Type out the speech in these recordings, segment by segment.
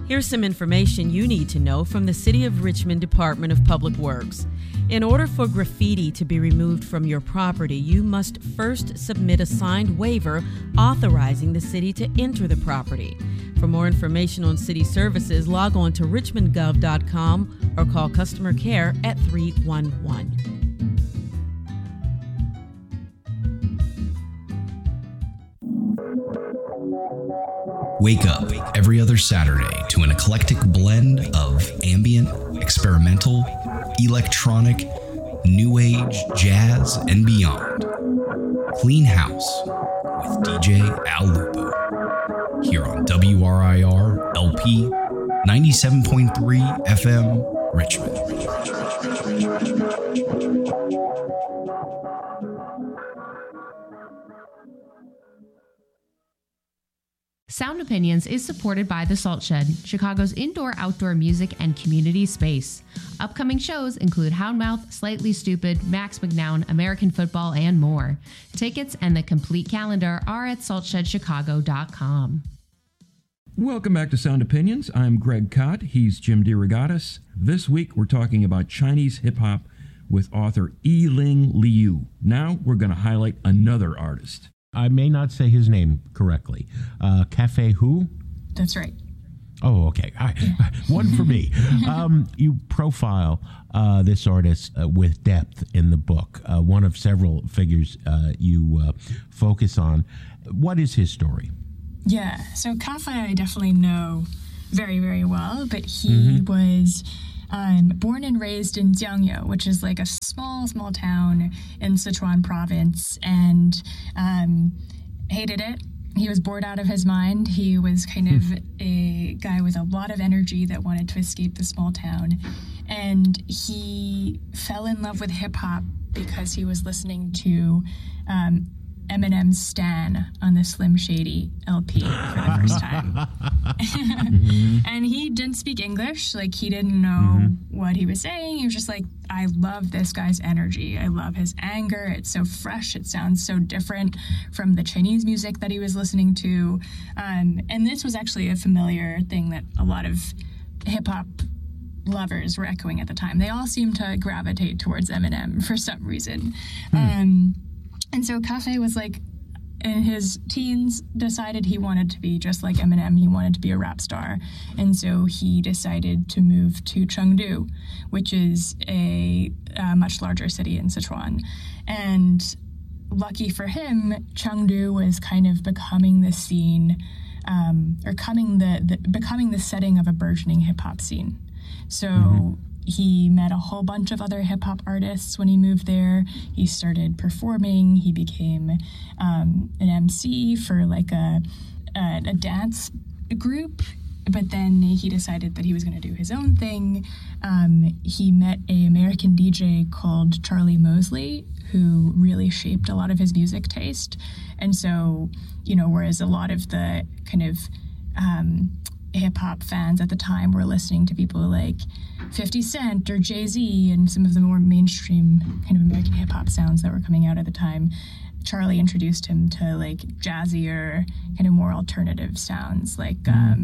Here's some information you need to know from the City of Richmond Department of Public Works. In order for graffiti to be removed from your property, you must first submit a signed waiver authorizing the city to enter the property. For more information on city services, log on to richmondgov.com or call customer care at 311. Wake up every other Saturday to an eclectic blend of ambient, experimental, electronic, new age, jazz, and beyond. Clean House with DJ Al Lupo here on WRIR LP 97.3 FM Richmond. Sound Opinions is supported by The Salt Shed, Chicago's indoor-outdoor music and community space. Upcoming shows include Houndmouth, Slightly Stupid, Max McNown, American Football, and more. Tickets and the complete calendar are at saltshedchicago.com. Welcome back to Sound Opinions. I'm Greg Kot. He's Jim DeRogatis. This week we're talking about Chinese hip-hop with author Yiling Liu. Now we're going to highlight another artist. I may not say his name correctly. Cafe Who? That's right. Oh, okay. All right. One for me. You profile this artist with depth in the book. One of several figures you focus on. What is his story? Yeah, so Cafe I definitely know very, very well, but he was born and raised in Jiangyo, which is like a small town in Sichuan province, and hated it. He was bored out of his mind. He was kind of a guy with a lot of energy that wanted to escape the small town. And he fell in love with hip-hop because he was listening to Eminem's Stan on the Slim Shady LP for the first time. And he didn't speak English. Like, he didn't know what he was saying. He was just like, I love this guy's energy. I love his anger. It's so fresh. It sounds so different from the Chinese music that he was listening to. And this was actually a familiar thing that a lot of hip-hop lovers were echoing at the time. They all seemed to gravitate towards Eminem for some reason. And so Cafe was like, in his teens, decided he wanted to be just like Eminem. He wanted to be a rap star. And so he decided to move to Chengdu, which is a much larger city in Sichuan. And lucky for him, Chengdu was kind of becoming the scene, becoming the setting of a burgeoning hip-hop scene. So he met a whole bunch of other hip-hop artists when he moved there. He started performing. He became an MC for like a dance group. But then he decided that he was going to do his own thing. He met an American DJ called Charlie Mosley, who really shaped a lot of his music taste. And so, you know, whereas a lot of the kind of hip-hop fans at the time were listening to people like 50 Cent or Jay-Z and some of the more mainstream kind of American hip-hop sounds that were coming out at the time, Charlie introduced him to like jazzier, kind of more alternative sounds like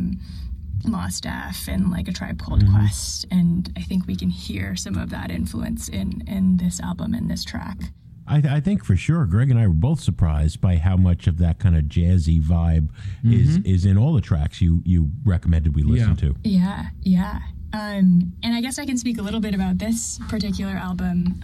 Mos Def and like A Tribe Called Quest. And I think we can hear some of that influence in this album and this track. I think for sure, Greg and I were both surprised by how much of that kind of jazzy vibe is in all the tracks you recommended we listen to. Yeah. And I guess I can speak a little bit about this particular album.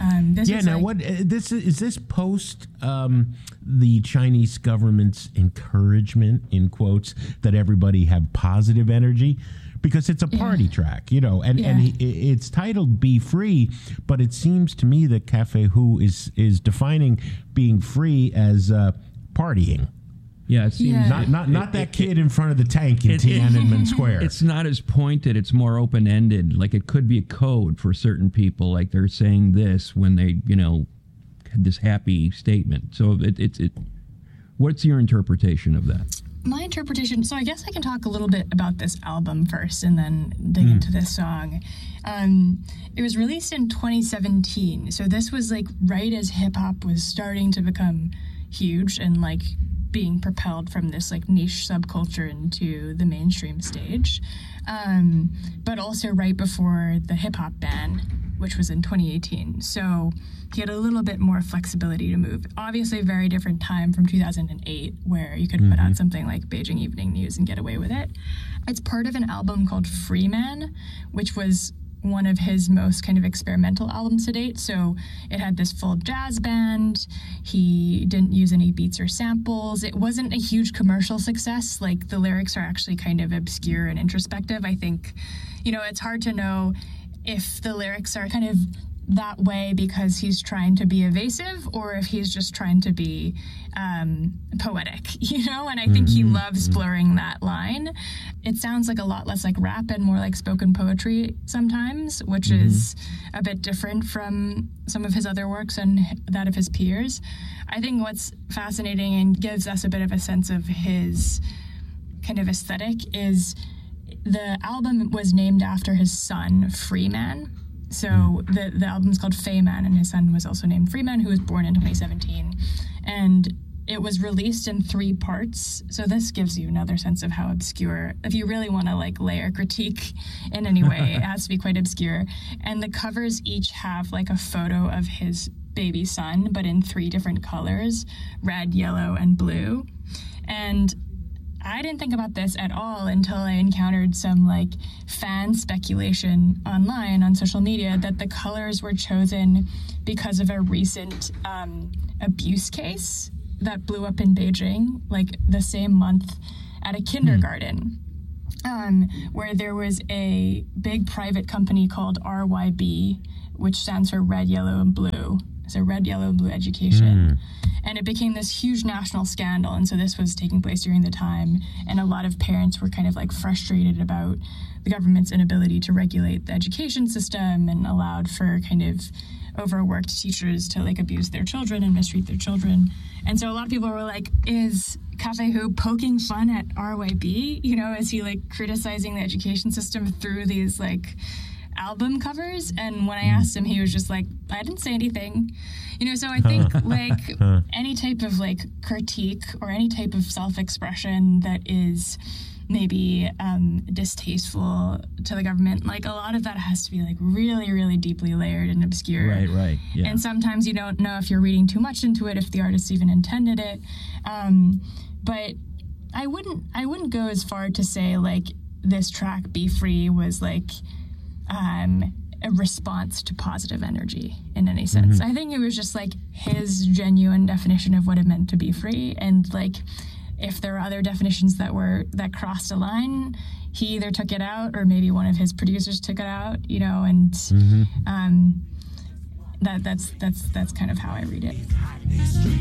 Is this post the Chinese government's encouragement, in quotes, that everybody have positive energy? Because it's a party track, you know, and it's titled Be Free, but it seems to me that Cafe Who is defining being free as partying. Yeah, it seems not that kid in front of the tank in Tiananmen Square. It's not as pointed. It's more open-ended. Like, it could be a code for certain people. Like, they're saying this when they, you know, had this happy statement. So what's your interpretation of that? My interpretation, so I guess I can talk a little bit about this album first and then dig into this song. It was released in 2017, so this was like right as hip-hop was starting to become huge and like being propelled from this like niche subculture into the mainstream stage, but also right before the hip hop ban, which was in 2018. So he had a little bit more flexibility to move. Obviously, a very different time from 2008, where you could put out something like Beijing Evening News and get away with it. It's part of an album called Free Man, which was one of his most kind of experimental albums to date. So it had this full jazz band. He didn't use any beats or samples. It wasn't a huge commercial success. Like, the lyrics are actually kind of obscure and introspective. I think, it's hard to know if the lyrics are kind of that way because he's trying to be evasive or if he's just trying to be poetic, and I think he loves blurring that line. It sounds like a lot less like rap and more like spoken poetry sometimes, which is a bit different from some of his other works and that of his peers. I think what's fascinating and gives us a bit of a sense of his kind of aesthetic is the album was named after his son, Freeman. So the album's called Feiman, and his son was also named Freeman, who was born in 2017. And it was released in 3 parts. So this gives you another sense of how obscure, if you really want to like layer critique in any way, it has to be quite obscure. And the covers each have like a photo of his baby son, but in 3 different colors, red, yellow, and blue. And I didn't think about this at all until I encountered some like fan speculation online on social media that the colors were chosen because of a recent abuse case that blew up in Beijing, like the same month at a kindergarten, where there was a big private company called RYB, which stands for Red, Yellow, and Blue. So Red, Yellow, and Blue Education. And it became this huge national scandal. And so this was taking place during the time. And a lot of parents were kind of like frustrated about the government's inability to regulate the education system and allowed for kind of overworked teachers to like abuse their children and mistreat their children. And so a lot of people were like, is Cafe Hu poking fun at RYB? Is he like criticizing the education system through these like album covers? And when I asked him, he was just like, I didn't say anything. So I think like any type of like critique or any type of self-expression that is maybe distasteful to the government, like a lot of that has to be like really, really deeply layered and obscure. Right. Yeah. And sometimes you don't know if you're reading too much into it, if the artist even intended it. But I wouldn't go as far to say like this track Be Free was like a response to positive energy in any sense. I think it was just like his genuine definition of what it meant to be free, and like if there are other definitions that crossed a line, he either took it out or maybe one of his producers took it out, and that's kind of how I read it.